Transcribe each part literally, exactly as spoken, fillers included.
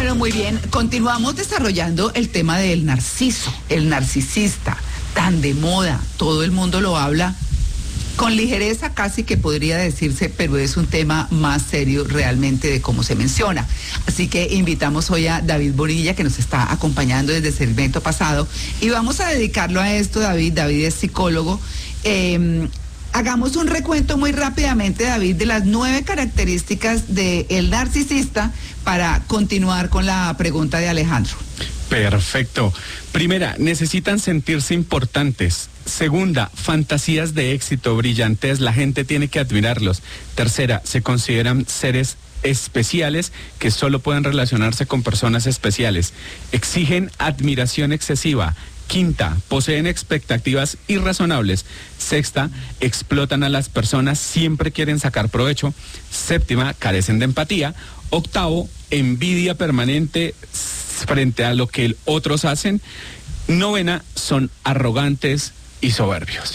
Bueno, muy bien. Continuamos desarrollando el tema del narciso, el narcisista, tan de moda. Todo el mundo lo habla con ligereza, casi que podría decirse, pero es un tema más serio realmente de cómo se menciona. Así que invitamos hoy a David Bonilla, que nos está acompañando desde el segmento pasado, y vamos a dedicarlo a esto, David. David es psicólogo. Eh, hagamos un recuento muy rápidamente, David, de las nueve características del narcisista para continuar con la pregunta de Alejandro. Perfecto. Primera, necesitan sentirse importantes. Segunda, fantasías de éxito, brillantez, la gente tiene que admirarlos. Tercera, se consideran seres especiales que solo pueden relacionarse con personas especiales. Exigen admiración excesiva. Quinta, poseen expectativas irrazonables. Sexta, explotan a las personas, siempre quieren sacar provecho. Séptima, carecen de empatía. Octavo, envidia permanente frente a lo que otros hacen. Novena, son arrogantes y soberbios.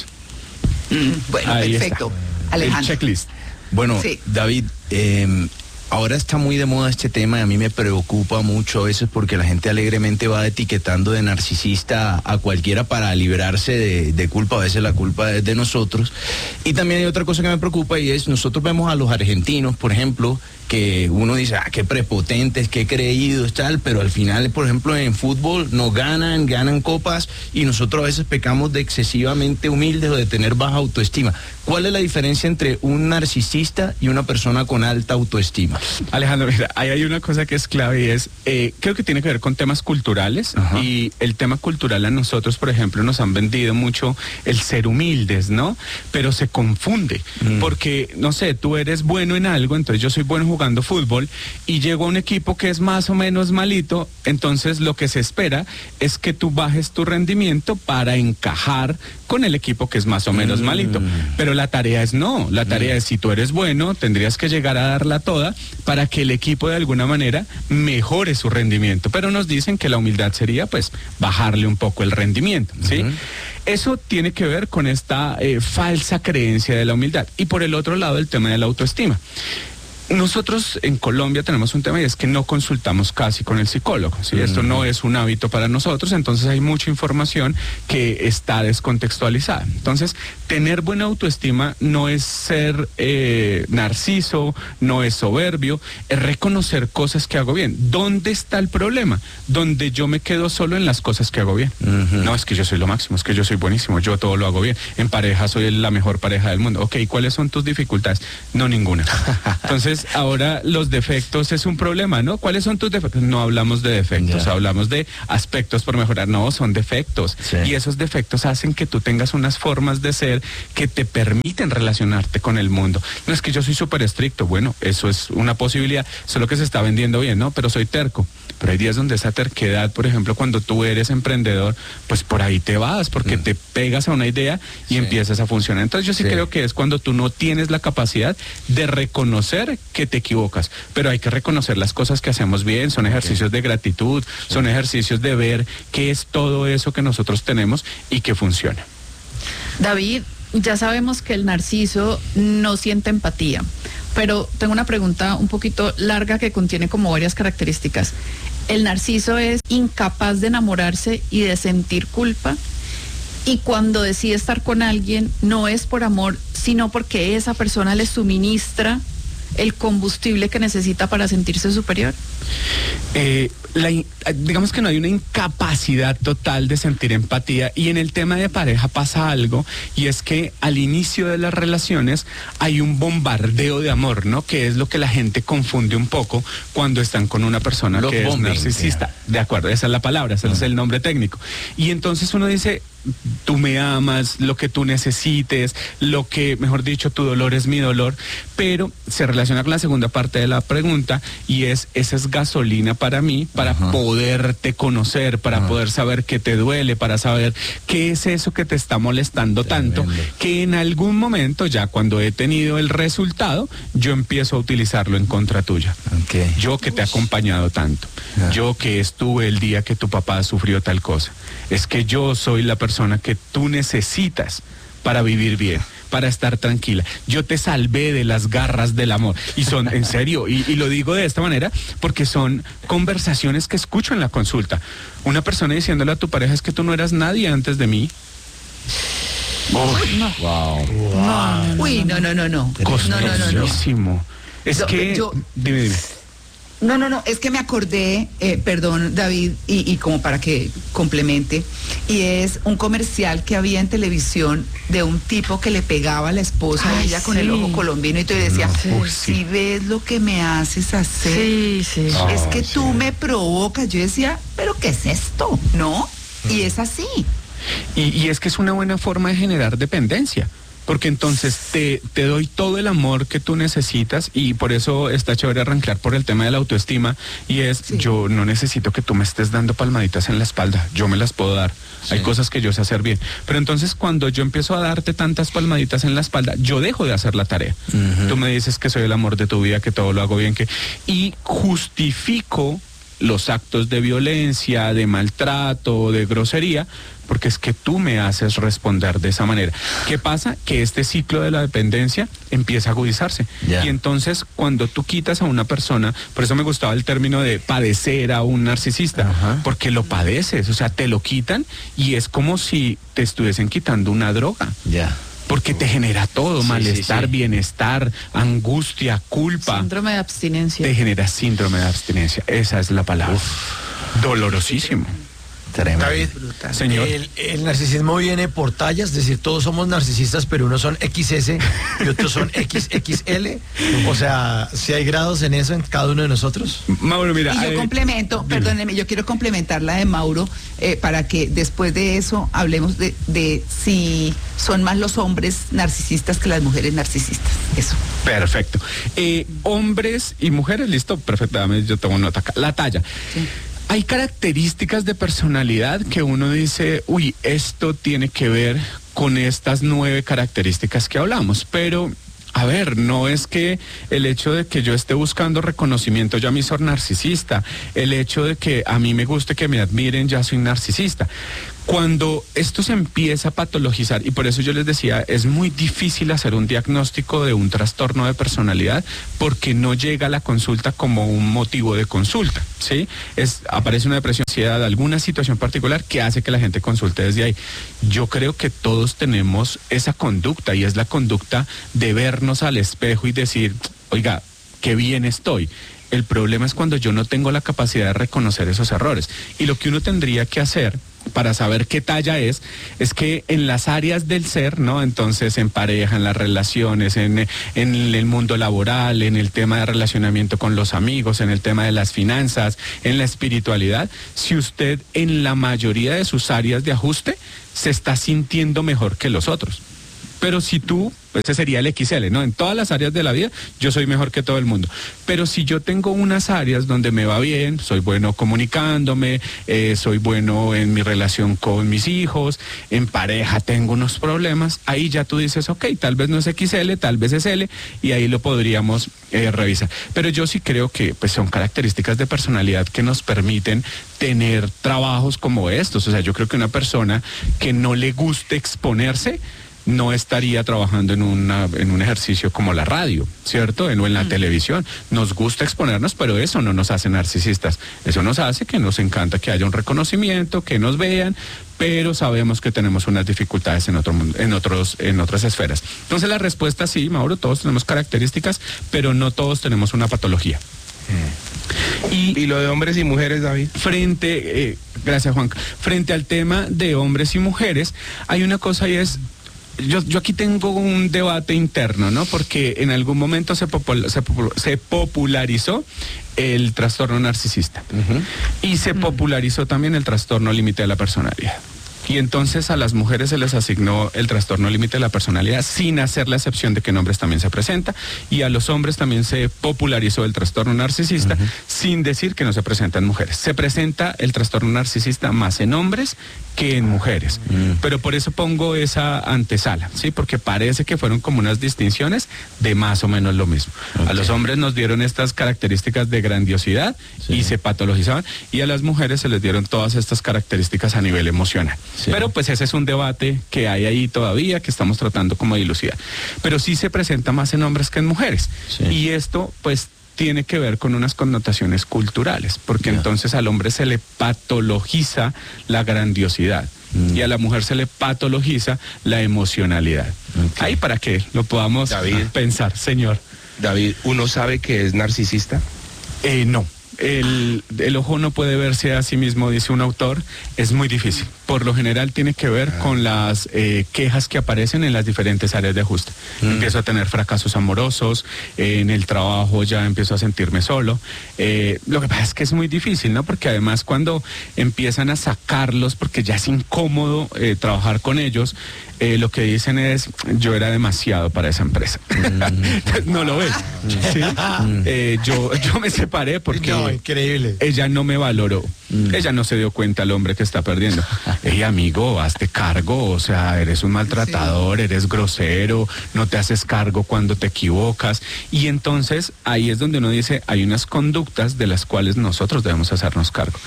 Mm, bueno, ahí perfecto. Está. Alejandro. El checklist. Bueno, sí. David, eh, ahora está muy de moda este tema y a mí me preocupa mucho a veces porque la gente alegremente va etiquetando de narcisista a cualquiera para librarse de, de culpa. A veces la culpa es de nosotros. Y también hay otra cosa que me preocupa y es, nosotros vemos a los argentinos, por ejemplo, que uno dice, ah, qué prepotentes, qué creídos, tal, pero al final, por ejemplo, en fútbol nos ganan, ganan copas y nosotros a veces pecamos de excesivamente humildes o de tener baja autoestima. ¿Cuál es la diferencia entre un narcisista y una persona con alta autoestima? Alejandro, mira, ahí hay una cosa que es clave y es, eh, creo que tiene que ver con temas culturales. Ajá. Y el tema cultural a nosotros, por ejemplo, nos han vendido mucho el ser humildes, ¿no? Pero se confunde, mm. porque, no sé, tú eres bueno en algo, entonces yo soy bueno jugando fútbol y llego a un equipo que es más o menos malito, entonces lo que se espera es que tú bajes tu rendimiento para encajar con el equipo que es más o menos mm. malito. Pero la tarea es no, la tarea mm. es, si tú eres bueno, tendrías que llegar a darla toda para que el equipo de alguna manera mejore su rendimiento. Pero nos dicen que la humildad sería pues bajarle un poco el rendimiento, ¿sí? Uh-huh. Eso tiene que ver con esta eh, falsa creencia de la humildad. Y por el otro lado, el tema de la autoestima. Nosotros en Colombia tenemos un tema y es que no consultamos casi con el psicólogo, ¿sí? Mm. Esto no es un hábito para nosotros, entonces hay mucha información que está descontextualizada. Entonces, tener buena autoestima no es ser eh, narciso, no es soberbio, es reconocer cosas que hago bien. ¿Dónde está el problema? Donde yo me quedo solo en las cosas que hago bien. Mm-hmm. No, es que yo soy lo máximo, es que yo soy buenísimo, yo todo lo hago bien. En pareja soy la mejor pareja del mundo. Ok, ¿cuáles son tus dificultades? No, ninguna. Entonces, ahora los defectos es un problema, ¿no? ¿Cuáles son tus defectos? No hablamos de defectos, yeah. hablamos de aspectos por mejorar. No, son defectos. Sí. Y esos defectos hacen que tú tengas unas formas de ser que te permiten relacionarte con el mundo. No es que yo soy súper estricto, bueno, eso es una posibilidad, eso es lo que se está vendiendo bien, ¿no? Pero soy terco. Pero hay días donde esa terquedad, por ejemplo, cuando tú eres emprendedor, pues por ahí te vas, porque mm. te pegas a una idea y sí. empiezas a funcionar. Entonces yo sí, sí creo que es cuando tú no tienes la capacidad de reconocer que te equivocas, pero hay que reconocer las cosas que hacemos bien, son ejercicios okay. de gratitud, sí. son ejercicios de ver qué es todo eso que nosotros tenemos y que funciona. David, ya sabemos que el narciso no siente empatía, pero tengo una pregunta un poquito larga que contiene como varias características. ¿El narciso es incapaz de enamorarse y de sentir culpa? Y cuando decide estar con alguien, no es por amor, sino porque esa persona le suministra el combustible que necesita para sentirse superior. Eh, la, digamos que no hay una incapacidad total de sentir empatía, y en el tema de pareja pasa algo, y es que al inicio de las relaciones hay un bombardeo de amor, ¿no? Que es lo que la gente confunde un poco cuando están con una persona Los que bombing, es narcisista. Yeah. De acuerdo, esa es la palabra, ese uh-huh. es el nombre técnico. Y entonces uno dice, tú me amas, lo que tú necesites, lo que, mejor dicho, tu dolor es mi dolor, pero se relaciona con la segunda parte de la pregunta, y es, esa es gasolina para mí, para uh-huh. poderte conocer, para uh-huh. poder saber qué te duele, para saber qué es eso que te está molestando Tremendo. tanto, que en algún momento, ya cuando he tenido el resultado, yo empiezo a utilizarlo en contra tuya. Okay. Yo que te he acompañado tanto, yeah. yo que estuve el día que tu papá sufrió tal cosa, es que yo soy la persona que tú necesitas para vivir bien, para estar tranquila. Yo te salvé de las garras del amor. Y son, en serio, y, y lo digo de esta manera porque son conversaciones que escucho en la consulta. Una persona diciéndole a tu pareja, es que tú no eras nadie antes de mí. Uy, no. Wow. wow. Uy, no, no, no, no. Costosísimo. No, no, no, no. Es yo, que... Yo, dime, dime. No, no, no, es que me acordé, eh, perdón, David, y, y como para que complemente, y es un comercial que había en televisión de un tipo que le pegaba a la esposa Ay, a ella sí. con el ojo colombino y tú decía, no, sí. si ves lo que me haces hacer, sí, sí. es Oh, que sí. tú me provocas. Yo decía, ¿pero qué es esto? ¿No? Mm. Y es así. Y, y es que es una buena forma de generar dependencia. Porque entonces te, te doy todo el amor que tú necesitas y por eso está chévere arrancar por el tema de la autoestima y es, sí. yo no necesito que tú me estés dando palmaditas en la espalda, yo me las puedo dar. Sí. Hay cosas que yo sé hacer bien. Pero entonces cuando yo empiezo a darte tantas palmaditas en la espalda, yo dejo de hacer la tarea. Uh-huh. Tú me dices que soy el amor de tu vida, que todo lo hago bien, que y justifico los actos de violencia, de maltrato, de grosería, porque es que tú me haces responder de esa manera. ¿Qué pasa? Que este ciclo de la dependencia empieza a agudizarse. Yeah. Y entonces, cuando tú quitas a una persona, por eso me gustaba el término de padecer a un narcisista, uh-huh. porque lo padeces, o sea, te lo quitan y es como si te estuviesen quitando una droga. Ya. Yeah. Porque te genera todo, sí, malestar, sí, sí. bienestar, angustia, culpa. Síndrome de abstinencia. Te genera síndrome de abstinencia, esa es la palabra. Uf. Dolorosísimo. Tremendo. David, señor. El, el narcisismo viene por tallas, es decir, todos somos narcisistas, pero unos son equis ese y otros son equis equis ele. O sea, si hay grados en eso en cada uno de nosotros. Mauro, mira. Y yo eh, complemento, dime. perdóneme, yo quiero complementar la de Mauro eh, para que después de eso hablemos de, de si son más los hombres narcisistas que las mujeres narcisistas. Eso. Perfecto. Eh, hombres y mujeres, listo, perfectamente, yo tomo nota acá. La talla. Sí. Hay características de personalidad que uno dice, uy, esto tiene que ver con estas nueve características que hablamos, pero a ver, no es que el hecho de que yo esté buscando reconocimiento ya me hizo narcisista, el hecho de que a mí me guste que me admiren ya soy narcisista. Cuando esto se empieza a patologizar, y por eso yo les decía, es muy difícil hacer un diagnóstico de un trastorno de personalidad porque no llega a la consulta como un motivo de consulta, ¿sí? Es, aparece una depresión, ansiedad, alguna situación particular que hace que la gente consulte desde ahí. Yo creo que todos tenemos esa conducta y es la conducta de vernos al espejo y decir, oiga, qué bien estoy. El problema es cuando yo no tengo la capacidad de reconocer esos errores. Y lo que uno tendría que hacer para saber qué talla es, es que en las áreas del ser, ¿no? Entonces, en pareja, en las relaciones, en, en el mundo laboral, en el tema de relacionamiento con los amigos, en el tema de las finanzas, en la espiritualidad, si usted en la mayoría de sus áreas de ajuste se está sintiendo mejor que los otros. Pero si tú, ese sería el equis ele, ¿no? En todas las áreas de la vida, yo soy mejor que todo el mundo. Pero si yo tengo unas áreas donde me va bien, soy bueno comunicándome, eh, soy bueno en mi relación con mis hijos, en pareja tengo unos problemas, ahí ya tú dices, ok, tal vez no es equis ele, tal vez es ele, y ahí lo podríamos eh, revisar. Pero yo sí creo que pues, son características de personalidad que nos permiten tener trabajos como estos. O sea, yo creo que una persona que no le guste exponerse, no estaría trabajando en, una, en un ejercicio como la radio, ¿cierto? En, o en la mm. televisión. Nos gusta exponernos, pero eso no nos hace narcisistas. Eso nos hace que nos encanta que haya un reconocimiento, que nos vean, pero sabemos que tenemos unas dificultades en, otro, en, otros, en otras esferas. Entonces la respuesta sí, Mauro, todos tenemos características, pero no todos tenemos una patología. Mm. Y, y lo de hombres y mujeres, David. Frente, eh, gracias Juan, frente al tema de hombres y mujeres, hay una cosa y es... Yo, yo aquí tengo un debate interno, ¿no? Porque en algún momento se, popul- se, popul- se popularizó el trastorno narcisista. Uh-huh. Y se uh-huh. popularizó también el trastorno límite de la personalidad. Y entonces a las mujeres se les asignó el trastorno límite de la personalidad sin hacer la excepción de que en hombres también se presenta, y a los hombres también se popularizó el trastorno narcisista uh-huh. sin decir que no se presenta en mujeres. Se presenta el trastorno narcisista más en hombres que en mujeres. Uh-huh. Pero por eso pongo esa antesala, ¿sí? Porque parece que fueron como unas distinciones de más o menos lo mismo. Okay. A los hombres nos dieron estas características de grandiosidad sí. y se patologizaban, y a las mujeres se les dieron todas estas características a nivel emocional. Sí. Pero pues ese es un debate que hay ahí todavía, que estamos tratando como de dilucidar. Pero sí se presenta más en hombres que en mujeres. Sí. Y esto pues tiene que ver con unas connotaciones culturales, porque yeah. entonces al hombre se le patologiza la grandiosidad. Mm. Y a la mujer se le patologiza la emocionalidad. Okay. Ahí para que lo podamos David, pensar, señor. David, ¿uno sabe que es narcisista? Eh, no. El, el ojo no puede verse a sí mismo, dice un autor, es muy difícil. Por lo general tiene que ver ah. con las eh, quejas que aparecen en las diferentes áreas de ajuste. Mm. Empiezo a tener fracasos amorosos, eh, en el trabajo ya empiezo a sentirme solo. Eh, lo que pasa es que es muy difícil, ¿no? Porque además cuando empiezan a sacarlos, porque ya es incómodo eh, trabajar con ellos, eh, lo que dicen es, yo era demasiado para esa empresa. Mm. No lo ves. ¿Sí? Mm. Eh, yo, yo me separé porque no, increíble. Ella no me valoró. Mm. Ella no se dio cuenta al hombre que está perdiendo. Ey, amigo, hazte cargo, o sea, eres un maltratador, sí. eres grosero, no te haces cargo cuando te equivocas. Y entonces ahí es donde uno dice, hay unas conductas de las cuales nosotros debemos hacernos cargo.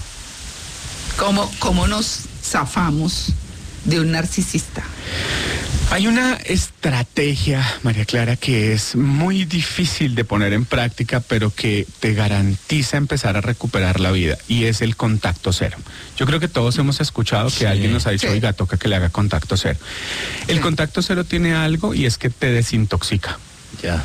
Yeah. ¿Cómo, cómo nos zafamos de un narcisista? Hay una estrategia, María Clara, que es muy difícil de poner en práctica, pero que te garantiza empezar a recuperar la vida, y es el contacto cero. Yo creo que todos hemos escuchado que sí, alguien nos ha dicho, sí. oiga, toca que le haga contacto cero. El sí. contacto cero tiene algo, y es que te desintoxica. Ya.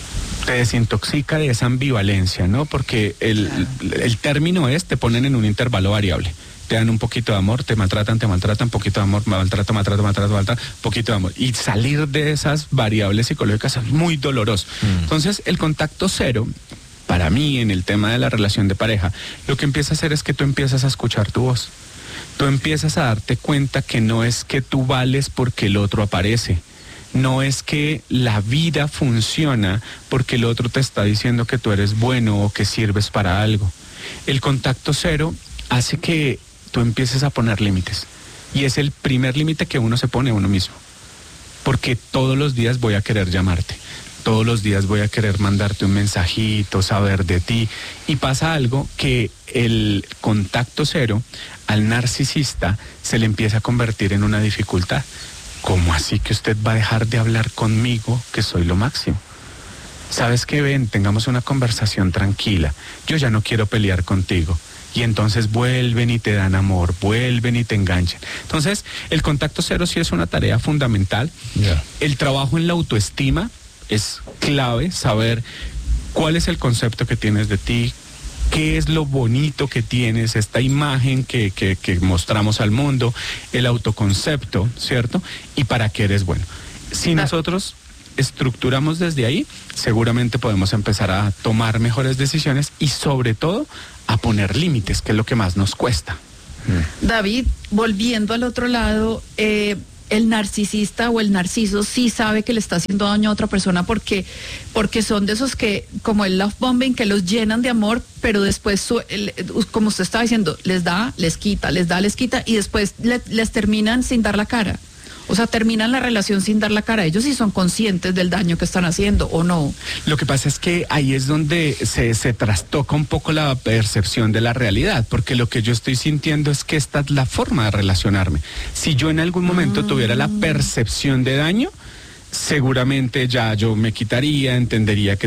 Te desintoxica de esa ambivalencia, ¿no? Porque el, claro. el término es, te ponen en un intervalo variable. Te dan un poquito de amor, te maltratan, te maltratan, un poquito de amor, maltratan, maltratan, maltratan, maltratan, poquito de amor. Y salir de esas variables psicológicas es muy doloroso. Mm. Entonces, el contacto cero, para mí, en el tema de la relación de pareja, lo que empieza a hacer es que tú empiezas a escuchar tu voz. Tú empiezas a darte cuenta que no es que tú vales porque el otro aparece. No es que la vida funciona porque el otro te está diciendo que tú eres bueno o que sirves para algo. El contacto cero hace que tú empieces a poner límites. Y es el primer límite que uno se pone a uno mismo. Porque todos los días voy a querer llamarte. Todos los días voy a querer mandarte un mensajito, saber de ti. Y pasa algo que el contacto cero al narcisista se le empieza a convertir en una dificultad. ¿Cómo así que usted va a dejar de hablar conmigo, que soy lo máximo? ¿Sabes qué? Ven, tengamos una conversación tranquila. Yo ya no quiero pelear contigo. Y entonces vuelven y te dan amor, vuelven y te enganchan. Entonces, el contacto cero sí es una tarea fundamental. Yeah. El trabajo en la autoestima es clave, saber cuál es el concepto que tienes de ti, qué es lo bonito que tienes, esta imagen que, que, que mostramos al mundo, el autoconcepto, ¿cierto? Y para qué eres bueno. Si nosotros estructuramos desde ahí, seguramente podemos empezar a tomar mejores decisiones y sobre todo a poner límites, que es lo que más nos cuesta. David, volviendo al otro lado, eh, el narcisista o el narciso sí sabe que le está haciendo daño a otra persona porque, porque son de esos que, como el love bombing, que los llenan de amor, pero después, su, el, como usted estaba diciendo, les da, les quita, les da, les quita, y después le, les terminan sin dar la cara. O sea, terminan la relación sin dar la cara. Ellos sí son conscientes del daño que están haciendo, ¿o no? Lo que pasa es que ahí es donde se, se trastoca un poco la percepción de la realidad, porque lo que yo estoy sintiendo es que esta es la forma de relacionarme. Si yo en algún momento mm. tuviera la percepción de daño, seguramente ya yo me quitaría, entendería que